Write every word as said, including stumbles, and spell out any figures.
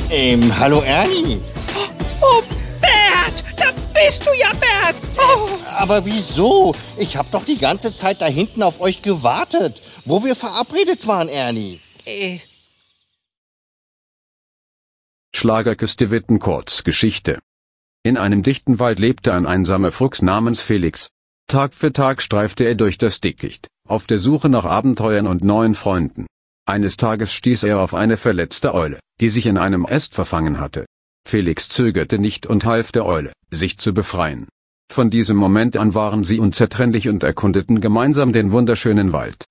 Ähm, hallo Ernie. Oh, Bert, da bist du ja, Bert. Oh. Aber wieso? Ich hab doch die ganze Zeit da hinten auf euch gewartet, wo wir verabredet waren, Ernie. Äh. Schlagerküste Wittenkurz Geschichte. In einem dichten Wald lebte ein einsamer Fuchs namens Felix. Tag für Tag streifte er durch das Dickicht, auf der Suche nach Abenteuern und neuen Freunden. Eines Tages stieß er auf eine verletzte Eule, die sich in einem Ast verfangen hatte. Felix zögerte nicht und half der Eule, sich zu befreien. Von diesem Moment an waren sie unzertrennlich und erkundeten gemeinsam den wunderschönen Wald.